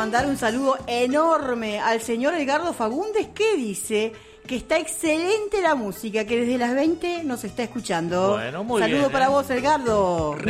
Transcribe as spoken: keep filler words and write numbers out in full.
mandar un saludo enorme al señor Edgardo Fagundes, que dice que está excelente la música, que desde las veinte nos está escuchando. Bueno, muy saludo bien, para ¿eh? vos, Edgardo.